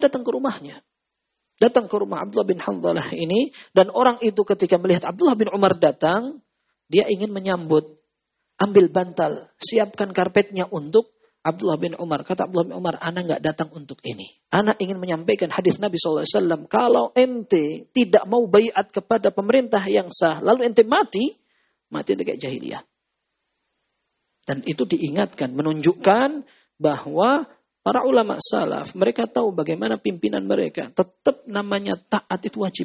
datang ke rumahnya. Datang ke rumah Abdullah bin Hanzalah ini, dan orang itu ketika melihat Abdullah bin Umar datang, dia ingin menyambut, ambil bantal, siapkan karpetnya untuk Abdullah bin Umar. Kata Abdullah bin Umar, ana nggak datang untuk ini. Ana ingin menyampaikan hadis Nabi SAW. Kalau ente tidak mau baiat kepada pemerintah yang sah, lalu ente mati kayak jahiliyah. Dan itu diingatkan, menunjukkan bahwa para ulama salaf, mereka tahu bagaimana pimpinan mereka. Tetap namanya taat itu wajib.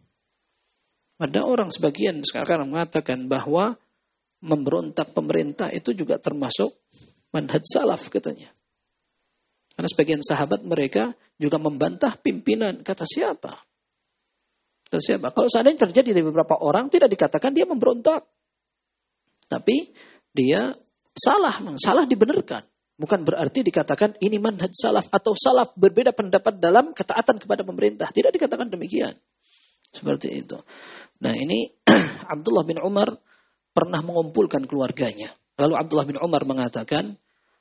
Ada orang sebagian sekarang mengatakan bahwa memberontak pemerintah itu juga termasuk manhaj salaf katanya. Karena sebagian sahabat mereka juga membantah pimpinan. Kata siapa? Kalau seandainya terjadi dari beberapa orang, tidak dikatakan dia memberontak. Tapi dia salah dibenarkan. Bukan berarti dikatakan ini manhaj salaf atau salaf berbeda pendapat dalam ketaatan kepada pemerintah. Tidak dikatakan demikian. Seperti itu. Nah ini Abdullah bin Umar pernah mengumpulkan keluarganya. Lalu Abdullah bin Umar mengatakan,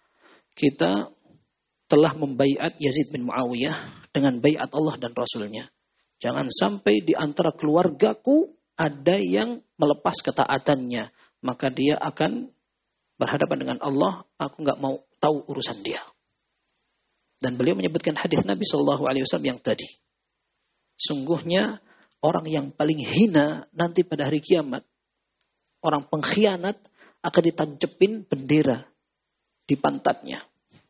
kita telah membaiat Yazid bin Muawiyah dengan baiat Allah dan Rasulnya. Jangan sampai di antara keluargaku ada yang melepas ketaatannya. Maka dia akan berhadapan dengan Allah. Aku nggak mau tahu urusan dia. Dan beliau menyebutkan hadis Nabi SAW yang tadi. Sungguhnya orang yang paling hina nanti pada hari kiamat, orang pengkhianat akan ditancepin bendera di pantatnya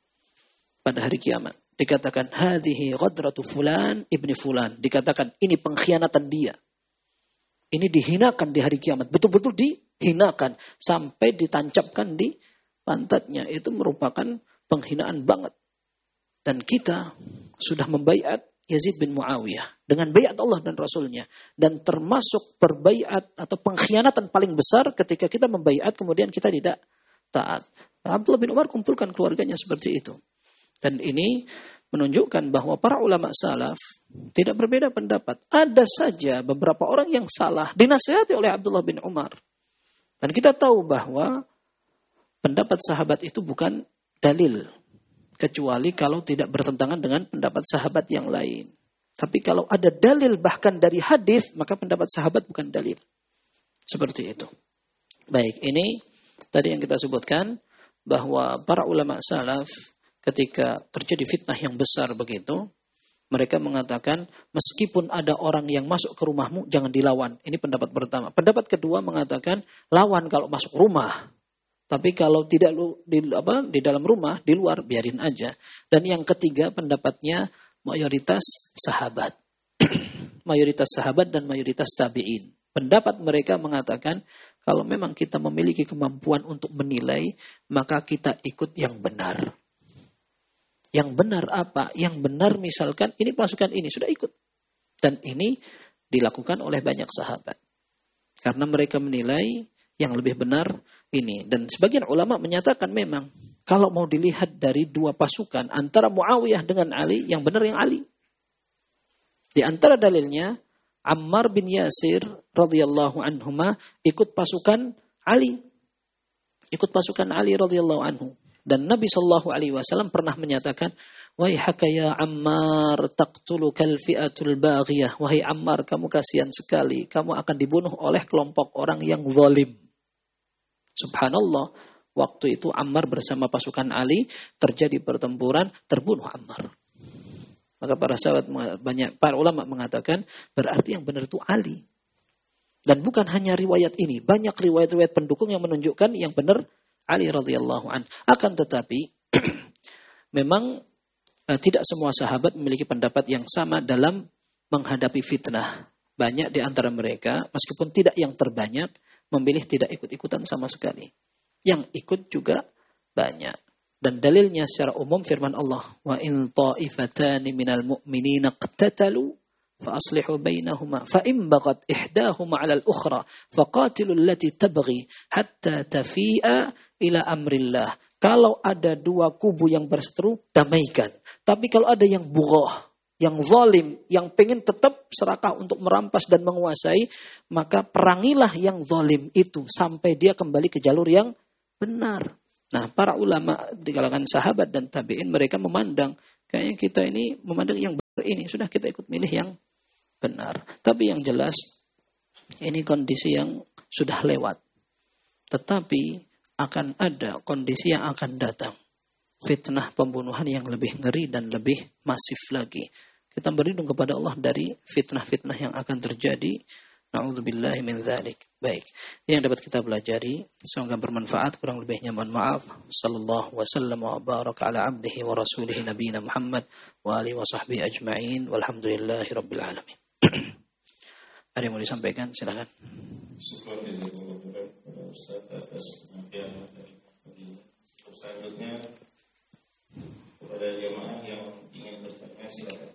pada hari kiamat. Dikatakan hadhihi ghadratu fulan ibni fulan. Dikatakan ini pengkhianatan dia. Ini dihinakan di hari kiamat. Betul-betul dihinakan sampai ditancapkan di pantatnya. Itu merupakan penghinaan banget. Dan kita sudah membaiat Yazid bin Muawiyah dengan baiat Allah dan Rasulnya. Dan termasuk perbaiat atau pengkhianatan paling besar ketika kita membaiat kemudian kita tidak taat. Abdullah bin Umar kumpulkan keluarganya seperti itu. Dan ini menunjukkan bahwa para ulama salaf tidak berbeda pendapat. Ada saja beberapa orang yang salah dinasihati oleh Abdullah bin Umar. Dan kita tahu bahwa pendapat sahabat itu bukan dalil. Kecuali kalau tidak bertentangan dengan pendapat sahabat yang lain. Tapi kalau ada dalil bahkan dari hadis, maka pendapat sahabat bukan dalil. Seperti itu. Baik, ini tadi yang kita sebutkan bahwa para ulama salaf ketika terjadi fitnah yang besar begitu, mereka mengatakan meskipun ada orang yang masuk ke rumahmu jangan dilawan. Ini pendapat pertama. Pendapat kedua mengatakan lawan kalau masuk rumah. Tapi kalau tidak di dalam rumah, di luar biarin aja. Dan yang ketiga pendapatnya mayoritas sahabat. Mayoritas sahabat dan mayoritas tabi'in. Pendapat mereka mengatakan kalau memang kita memiliki kemampuan untuk menilai, maka kita ikut yang benar. Yang benar apa? Yang benar misalkan ini pasukan ini sudah ikut. Dan ini dilakukan oleh banyak sahabat. Karena mereka menilai yang lebih benar ini. Dan sebagian ulama menyatakan memang kalau mau dilihat dari dua pasukan antara Muawiyah dengan Ali, yang benar yang Ali. Di antara dalilnya Ammar bin Yasir radhiyallahu anhuma ikut pasukan Ali. Ikut pasukan Ali radhiyallahu anhu. Dan Nabi SAW pernah menyatakan, "Waihaka ya Ammar taqtulukal fi'atul baghiyah." Wahai Ammar, kamu kasihan sekali. Kamu akan dibunuh oleh kelompok orang yang zalim. Subhanallah, waktu itu Ammar bersama pasukan Ali terjadi pertempuran, terbunuh Ammar. Maka para ulama mengatakan berarti yang benar itu Ali. Dan bukan hanya riwayat ini, banyak riwayat-riwayat pendukung yang menunjukkan yang benar Ali radhiyallahu an. Akan tetapi memang tidak semua sahabat memiliki pendapat yang sama dalam menghadapi fitnah. Banyak di antara mereka, meskipun tidak yang terbanyak, memilih tidak ikut-ikutan sama sekali. Yang ikut juga banyak. Dan dalilnya secara umum firman Allah, wa in ta'ifatani minal mu'minina qtatalu fa aslihu bainahuma fa in baghat ihdahuma 'ala al-ukhra faqatilul lati tabghi hatta tafi'a ila amrillah. Kalau ada dua kubu yang berseteru, damaikan. Tapi kalau ada yang bughah, yang zalim, yang pengen tetap serakah untuk merampas dan menguasai, maka perangilah yang zalim itu sampai dia kembali ke jalur yang benar. Nah, para ulama di kalangan sahabat dan tabi'in mereka memandang kayaknya kita ini memandang yang ini. Sudah kita ikut milih yang benar. Tapi yang jelas, ini kondisi yang sudah lewat. Tetapi akan ada kondisi yang akan datang. Fitnah pembunuhan yang lebih ngeri dan lebih masif lagi. Kita berlindung kepada Allah dari fitnah-fitnah yang akan terjadi. Na'udzubillahi min dzalik. Baik. Ini yang dapat kita pelajari. Semoga bermanfaat. Kurang lebihnya mohon maaf. Sallallahu wasallam wa baraka ala abdihi wa rasulihi nabiyina Muhammad wa alihi wa sahbihi ajma'in. Walhamdulillahi rabbil alamin. Ada yang mau disampaikan? Silakan. Syukur kepada Ustaz atas penyampaian dari pagi. Selanjutnya kepada jemaah yang ingin bertanya silakan.